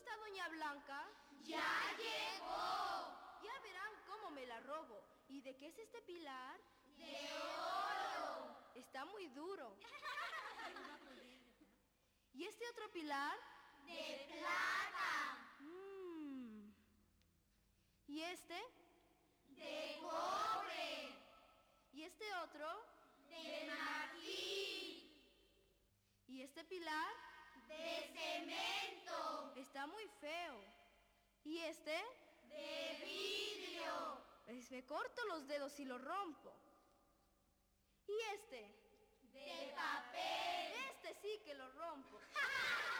está doña Blanca? ¡Ya llegó! Ya verán cómo me la robo. ¿Y de qué es este pilar? ¡De oro! Está muy duro. ¿Y este otro pilar? ¡De plata! ¿Y este? ¡De cobre! ¿Y este otro? ¡De marfil! ¿Y este pilar? ¡De cemento! Está muy feo. ¿Y este? ¡De vidrio! Me corto los dedos y lo rompo. ¿Y este? ¡De papel! Este sí que lo rompo.